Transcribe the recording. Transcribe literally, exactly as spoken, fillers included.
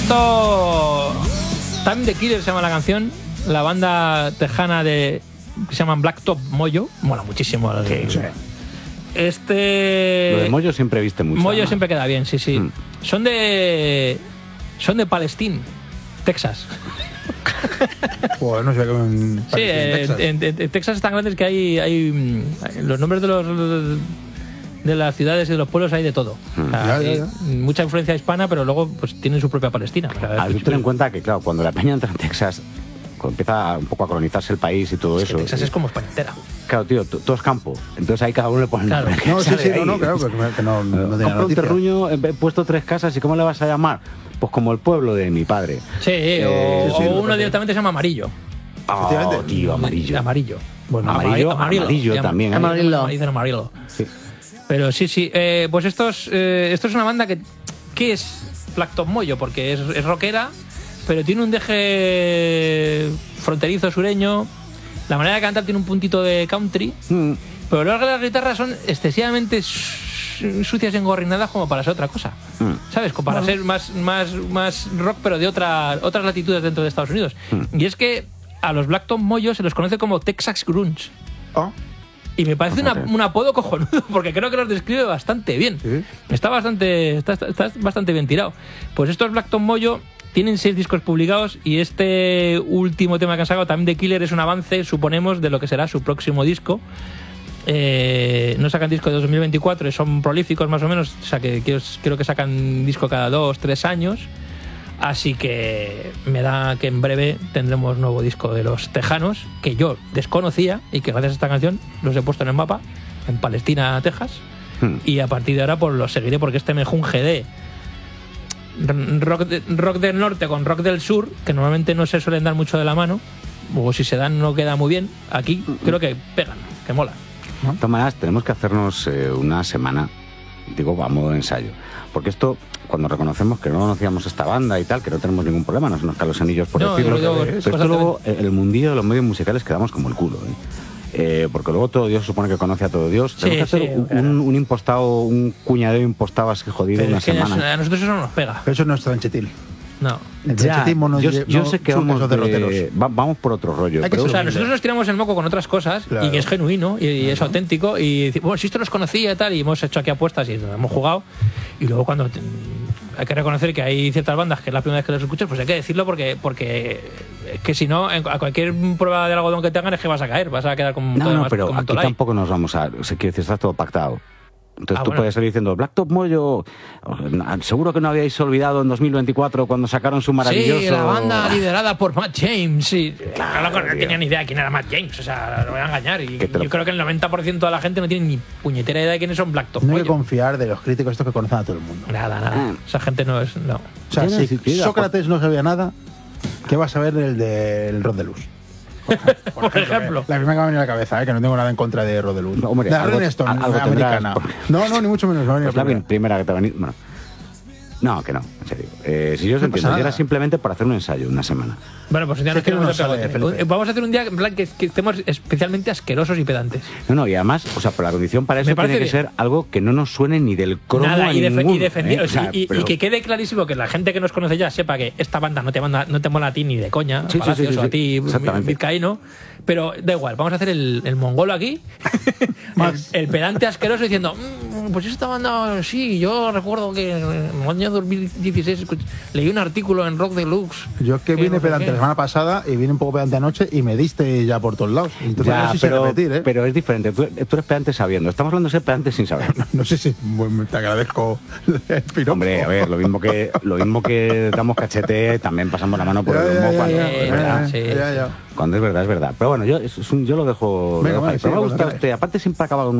esto... Time the Killer se llama la canción. La banda tejana de... que se llaman Blacktop Moyo. Mola muchísimo. Sí, sí. Este... Lo de Moyo siempre viste mucho. Moyo ¿no? siempre queda bien, sí, sí. Mm. Son de... Son de Palestine, Texas. Pues no sé cómo en sí, en Texas. En, en, en Texas es tan grande que hay, hay... Los nombres de los... de las ciudades y de los pueblos hay de todo. Mm. O sea, ya, ya, ya. Mucha influencia hispana, pero luego pues tienen su propia Palestina. O sea, ah, tú ten en cuenta que, claro, cuando la peña entra en Texas, cuando empieza un poco a colonizarse el país y todo es eso... Que Texas es como España entera. Claro, tío, todo es campo. Entonces ahí cada uno le pone claro. el nombre. No, sí, sí, no, no, claro, que no, no, no compra un terruño, he puesto tres casas, ¿y cómo le vas a llamar? Pues como el pueblo de mi padre. Sí, eh, o, sí, sí, o uno directamente se llama Amarillo. Oh, tío, amarillo. Amarillo. Bueno, amarillo, amarillo, amarillo, amarillo también. Amarillo. Amarillo, amarillo. Sí. Pero sí, sí. Eh, pues estos, eh, esto es una banda que... ¿Qué es Blacktop Moyo? Porque es, es rockera, pero tiene un deje fronterizo sureño. La manera de cantar tiene un puntito de country. Mm. Pero luego las guitarras son excesivamente sucias y engorrinadas como para ser otra cosa. Mm. ¿Sabes? Como para bueno. ser más, más, más rock, pero de otra, otras latitudes dentro de Estados Unidos. Mm. Y es que a los Blacktop Moyo se los conoce como Texas Grunge. Oh. Y me parece una, un apodo cojonudo, porque creo que los describe bastante bien. ¿Sí? Está bastante está, está, está bastante bien tirado. Pues estos Blacktop Moyo tienen seis discos publicados y este último tema que han sacado, Time the Killer, es un avance, suponemos, de lo que será su próximo disco. Eh, no sacan disco de dos mil veinticuatro y son prolíficos más o menos, o sea que creo que sacan disco cada dos, tres años. Así que me da que en breve tendremos nuevo disco de los tejanos, que yo desconocía y que gracias a esta canción los he puesto en el mapa, en Palestina, Texas. Hmm. Y a partir de ahora pues los seguiré, porque este me junge de rock, de rock del norte con rock del sur, que normalmente no se suelen dar mucho de la mano, o si se dan no queda muy bien. Aquí creo que pegan, que mola. De todas maneras, tenemos que hacernos eh, una semana, digo, a modo de ensayo, porque esto... Cuando reconocemos que no conocíamos esta banda y tal, que no tenemos ningún problema, no se nos caen los anillos por no, decirlo. Digo, pero esto luego, el mundillo de los medios musicales quedamos como el culo, ¿eh? Eh, porque luego todo Dios supone que conoce a todo Dios. Sí, tenemos que hacer sí, un, claro. un, un impostado, un cuñadeo impostado así jodido pero una es que semana. A nosotros eso no nos pega. Pero eso no es tranchetil. No. El tranchetismo no, yo, no, yo sé que vamos, de, va, vamos por otro rollo. Pero, o sea, nosotros nos tiramos el moco con otras cosas, claro. Y que es genuino y, y es uh-huh. auténtico. Y bueno, si esto los conocía y tal, y hemos hecho aquí apuestas y nos hemos jugado. Y luego cuando... Te, hay que reconocer que hay ciertas bandas que es la primera vez que los escuchas, pues hay que decirlo porque porque es que si no, a cualquier prueba de algodón que te hagan es que vas a caer, vas a quedar como no, todo no, más, pero como aquí tampoco nos vamos a... O sea, quiero decir, está todo pactado. Entonces ah, tú bueno. puedes salir diciendo, Blacktop Moyo, seguro que no habíais olvidado en dos mil veinticuatro cuando sacaron su maravilloso... Sí, la banda liderada por Matt James. Sí. Claro, claro, no tenía ni idea de quién era Matt James, o sea, lo voy a engañar. Y yo lo... creo que el noventa por ciento de la gente no tiene ni puñetera idea de quiénes son Blacktop Moyo. No hay que confiar de los críticos estos que conocen a todo el mundo. Nada, nada. Ah. Esa gente no es... No. O sea, si siquiera, Sócrates no sabía nada, ¿qué vas a ver del del Rod de Luz? Por ejemplo, por ejemplo. La primera que me ha venido a la cabeza, ¿eh? Que no tengo nada en contra de Rod de Luz. No, hombre, de algo, Rolling Stone, algo americana. Porque... No, no, ni mucho menos. No, pues la primera. primera que te ha venido... No. no, que no, en serio. Eh, si yo os no entiendo, era simplemente para hacer un ensayo, una semana. Bueno, pues ya sí, nos que no nos sale, vamos a hacer un día en plan que, que estemos especialmente asquerosos y pedantes. No, no, y además, o sea, por la condición para eso tiene que bien. ser algo que no nos suene ni del cromo Nada, a y, ninguno. Y, defendido, ¿eh? O sea, y, pero... y que quede clarísimo que la gente que nos conoce ya sepa que esta banda no te, manda, no te mola a ti ni de coña, sí, Palacios, sí, sí, sí, o a ti, vizcaíno. Pero da igual, vamos a hacer el, el mongolo aquí, el, el pedante asqueroso diciendo, mmm, pues esta banda, sí, yo recuerdo que en el año dos mil dieciséis leí un artículo en Rock Deluxe. Yo es que, que vine no pedante la semana pasada y vine un poco pedante anoche y me diste ya por todos lados. Entonces, ya, no sé pero, si repetir, ¿eh? pero es diferente, tú, tú eres pedante sabiendo, estamos hablando de ser pedante sin saber. No, no sé si te agradezco el piropo. Hombre, a ver, lo mismo que lo mismo que damos cachete, también pasamos la mano por ya, el lomo lomo cuando ya, es ya, verdad. Sí. Ya, ya. Cuando es verdad, es verdad. Pero bueno, yo, es un, yo lo dejo. Venga, lo dejo vale, ahí. Pero sí, me ha gustado vale. este. Aparte, siempre acaba con